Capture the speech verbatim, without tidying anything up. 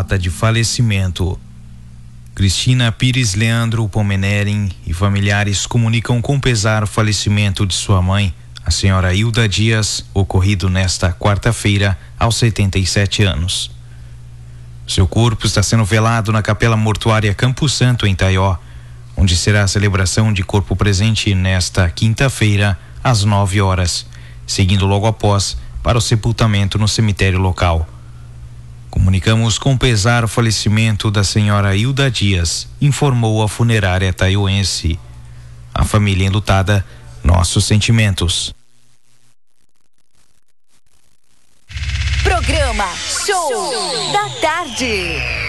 nota de falecimento. Cristina Pires Leandro Pomeneren e familiares comunicam com pesar o falecimento de sua mãe, a senhora Hilda Dias, ocorrido nesta quarta-feira, aos setenta e sete anos. Seu corpo está sendo velado na Capela Mortuária Campo Santo, em Taió, onde será a celebração de corpo presente nesta quinta-feira, às nove horas, seguindo logo após para o sepultamento no cemitério local. Comunicamos com pesar o falecimento da senhora Hilda Dias, informou a funerária taioense. A família enlutada, nossos sentimentos. Programa Show da Tarde.